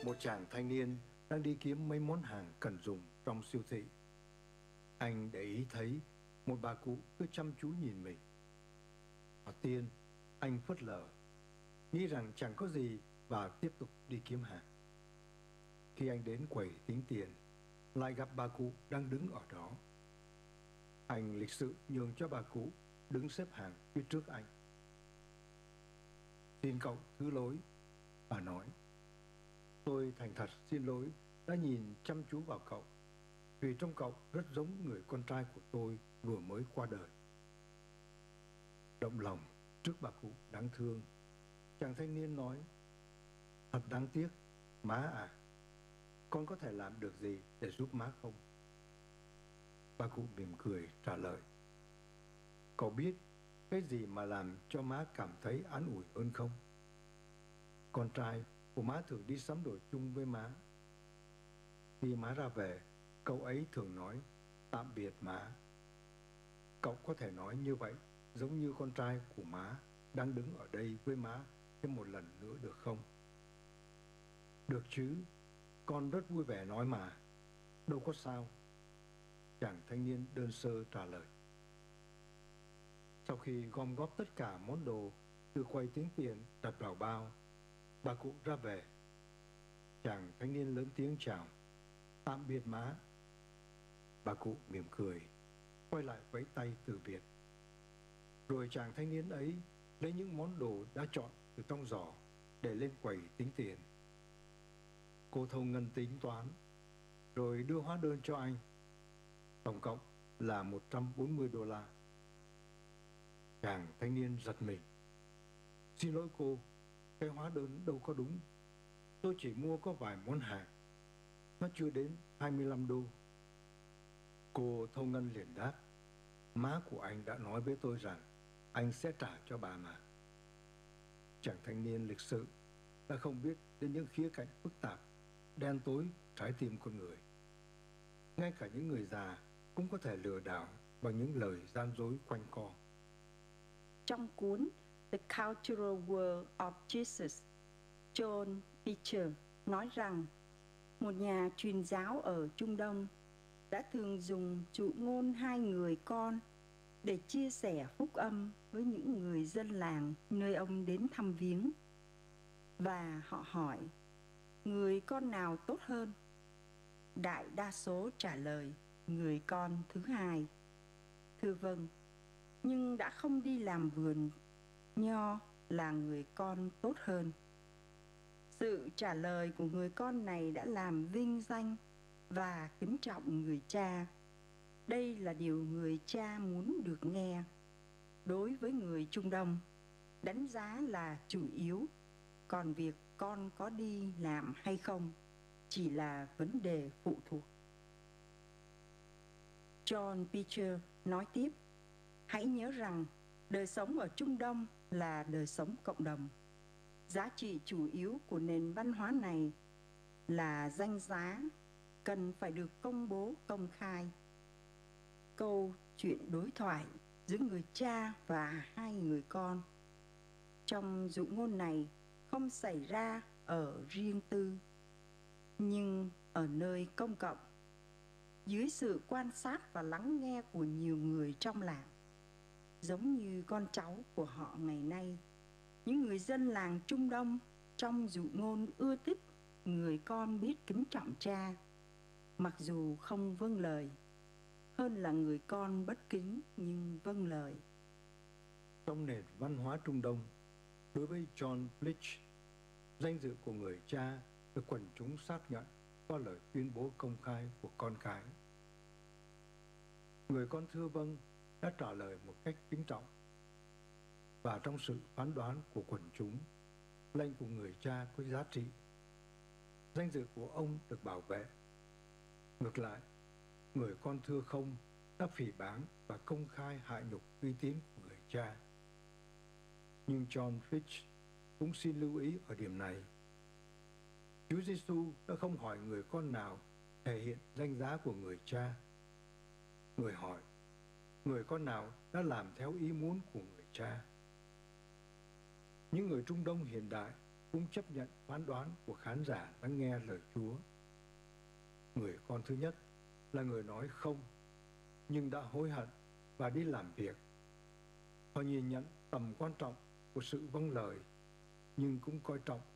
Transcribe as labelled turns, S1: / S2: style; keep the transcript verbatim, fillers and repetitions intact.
S1: Một chàng thanh niên đang đi kiếm mấy món hàng cần dùng trong siêu thị. Anh để ý thấy một bà cụ cứ chăm chú nhìn mình. Đầu tiên, anh phớt lờ, nghĩ rằng chẳng có gì và tiếp tục đi kiếm hàng. Khi anh đến quầy tính tiền, lại gặp bà cụ đang đứng ở đó. Anh lịch sự nhường cho bà cụ đứng xếp hàng phía trước anh. "Xin cậu thứ lỗi," bà nói. "Tôi thành thật xin lỗi đã nhìn chăm chú vào cậu, vì trông cậu rất giống người con trai của tôi vừa mới qua đời." Động lòng trước bà cụ đáng thương, chàng thanh niên nói: "Thật đáng tiếc, má à. Con có thể làm được gì để giúp má không?" Bà cụ mỉm cười trả lời: "Cậu biết cái gì mà làm cho má cảm thấy an ủi hơn không? Con trai của má thường đi sắm đồ chung với má. Khi má ra về, cậu ấy thường nói tạm biệt má. Cậu có thể nói như vậy giống như con trai của má đang đứng ở đây với má thêm một lần nữa được không?" "Được chứ, con rất vui vẻ nói mà. Đâu có sao," chàng thanh niên đơn sơ trả lời. Sau khi gom góp tất cả món đồ từ quầy tính tiền đặt vào bao, bà cụ ra về. Chàng thanh niên lớn tiếng chào: "Tạm biệt má." Bà cụ mỉm cười, quay lại vẫy tay từ biệt. Rồi chàng thanh niên ấy lấy những món đồ đã chọn từ trong giỏ để lên quầy tính tiền. Cô thâu ngân tính toán, rồi đưa hóa đơn cho anh. Tổng cộng là một trăm bốn mươi đô la. Chàng thanh niên giật mình: "Xin lỗi cô, cái hóa đơn đâu có đúng. Tôi chỉ mua có vài món hàng. Nó chưa đến hai mươi lăm đô. Cô thâu ngân liền đáp: "Má của anh đã nói với tôi rằng anh sẽ trả cho bà mà." Chàng thanh niên lịch sự đã không biết đến những khía cạnh phức tạp, đen tối trái tim con người. Ngay cả những người già cũng có thể lừa đảo bằng những lời gian dối quanh co.
S2: Trong cuốn The Cultural World of Jesus, John Beecher nói rằng một nhà truyền giáo ở Trung Đông đã thường dùng dụ ngôn hai người con để chia sẻ phúc âm với những người dân làng nơi ông đến thăm viếng. Và họ hỏi, người con nào tốt hơn? Đại đa số trả lời, người con thứ hai. Thưa vâng, nhưng đã không đi làm vườn nho là người con tốt hơn. Sự trả lời của người con này đã làm vinh danh và kính trọng người cha. Đây là điều người cha muốn được nghe. Đối với người Trung Đông, đánh giá là chủ yếu, còn việc con có đi làm hay không chỉ là vấn đề phụ thuộc. John Beecher nói tiếp, hãy nhớ rằng đời sống ở Trung Đông là đời sống cộng đồng. Giá trị chủ yếu của nền văn hóa này là danh giá, cần phải được công bố công khai. Câu chuyện đối thoại giữa người cha và hai người con trong dụ ngôn này không xảy ra ở riêng tư, nhưng ở nơi công cộng, dưới sự quan sát và lắng nghe của nhiều người trong làng. Giống như con cháu của họ ngày nay, những người dân làng Trung Đông trong dụ ngôn ưa thích người con biết kính trọng cha, mặc dù không vâng lời, hơn là người con bất kính nhưng vâng lời.
S1: Trong nền văn hóa Trung Đông, đối với John Bleach, danh dự của người cha được quần chúng xác nhận qua lời tuyên bố công khai của con cái. Người con thưa vâng đã trả lời một cách kính trọng, và trong sự phán đoán của quần chúng, lệnh của người cha có giá trị. Danh dự của ông được bảo vệ. Ngược lại, người con thưa không đã phỉ báng và công khai hại nhục uy tín của người cha. Nhưng John Fitch cũng xin lưu ý ở điểm này. Chúa Giêsu đã không hỏi người con nào thể hiện danh giá của người cha. Người hỏi, người con nào đã làm theo ý muốn của người cha. Những người Trung Đông hiện đại cũng chấp nhận phán đoán của khán giả đang nghe lời Chúa. Người con thứ nhất là người nói không, nhưng đã hối hận và đi làm việc. Họ nhìn nhận tầm quan trọng của sự vâng lời, nhưng cũng coi trọng